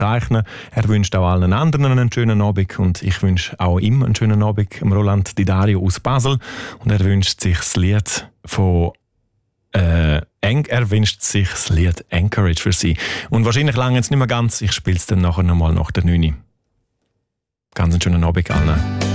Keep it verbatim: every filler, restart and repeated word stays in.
zeichnen. Er wünscht auch allen anderen einen schönen Abend und ich wünsche auch ihm einen schönen Abend, Roland Di Dario aus Basel. Und er wünscht sich das Lied von äh, er wünscht sich das Lied Anchorage für sie. Und wahrscheinlich lange jetzt nicht mehr ganz, ich spiele es dann nachher nochmal nach der neun. Ganz einen schönen Abend allen.